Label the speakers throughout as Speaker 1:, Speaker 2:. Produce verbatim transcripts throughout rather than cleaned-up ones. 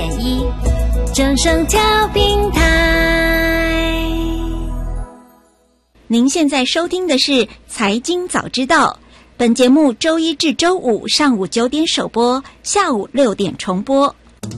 Speaker 1: 点一，正声调频台。
Speaker 2: 您现在收听的是《财经早知道》，本节目周一至周五上午九点首播，下午六点重播。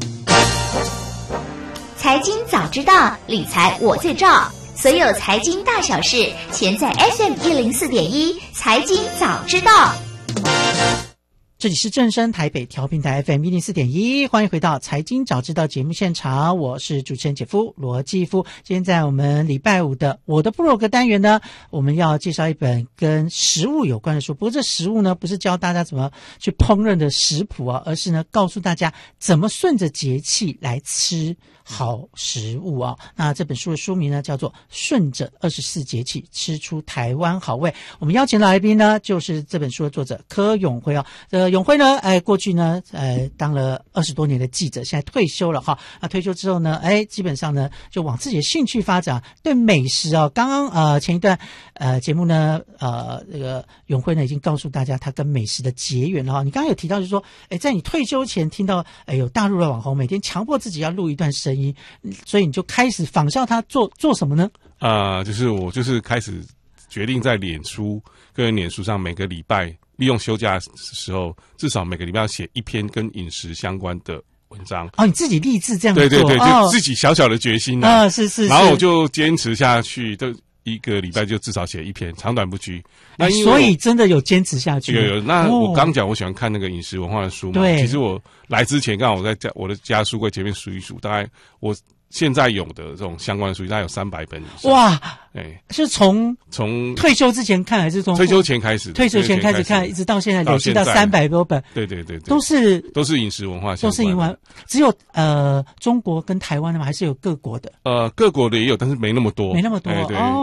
Speaker 1: 财经早知道，理财我最照。所有财经大小事，全在 F M 一零四点一，财经早知道。
Speaker 3: 这里是正声台北调频台 F M 一零四点一，欢迎回到财经早知道节目现场，我是主持人姐夫罗继夫。今天在我们礼拜五的我的部落格单元呢，我们要介绍一本跟食物有关的书。不过这食物呢，不是教大家怎么去烹饪的食谱啊，而是呢告诉大家怎么顺着节气来吃好食物啊。那这本书的书名呢叫做《顺着二十四节气吃出台湾好味》。我们邀请的来宾呢就是这本书的作者柯永辉啊。呃，永辉呢，哎，过去呢，呃，当了二十多年的记者，现在退休了哈。那退休之后呢，哎，基本上呢就往自己的兴趣发展，对美食啊。刚刚呃前一段呃节目呢，呃，这个永辉呢已经告诉大家他跟美食的结缘了哈。你刚刚有提到就是说，哎，在你退休前听到哎有大陆的网红每天强迫自己要录一段声音，所以你就开始仿效他做做什么呢？
Speaker 4: 啊、呃，就是我就是开始决定在脸书个人脸书上每个礼拜利用休假的时候，至少每个礼拜要写一篇跟饮食相关的文章。
Speaker 3: 哦，你自己立志这样做？
Speaker 4: 对对对，
Speaker 3: 哦、
Speaker 4: 就自己小小的决心啊，
Speaker 3: 啊是是是，
Speaker 4: 然后我就坚持下去，就一个礼拜就至少写一篇，长短不拘。那因为
Speaker 3: 所以真的有坚持下去。
Speaker 4: 有有。那我刚讲我喜欢看那个饮食文化的书嘛，
Speaker 3: 对。
Speaker 4: 其实我来之前，刚好我在家我的家书柜前面数一数，大概我现在有的这种相关的书，大概有三百本以上。
Speaker 3: 哇！
Speaker 4: 哎，
Speaker 3: 是从
Speaker 4: 从
Speaker 3: 退休之前看，还是从
Speaker 4: 退休前开始？
Speaker 3: 退休前开始看，一直到现在累积到三百多本。
Speaker 4: 对对 对, 对，
Speaker 3: 都是
Speaker 4: 都是饮食文化相关的，
Speaker 3: 都是饮食。只有呃中国跟台湾的吗？还是有各国的？
Speaker 4: 呃，各国的也有，但是没那么多，
Speaker 3: 没那么多。
Speaker 4: 哎、对。
Speaker 3: 哦